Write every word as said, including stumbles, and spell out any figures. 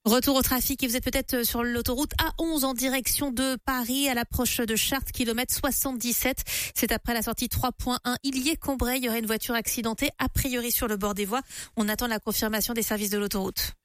Retour au trafic et vous êtes peut-être sur l'autoroute A onze en direction de Paris à l'approche de Chartres, kilomètre soixante-dix-sept. C'est après la sortie trois point un Illier-Combray. Il y aurait une voiture accidentée a priori sur le bord des voies. On attend la confirmation des services de l'autoroute.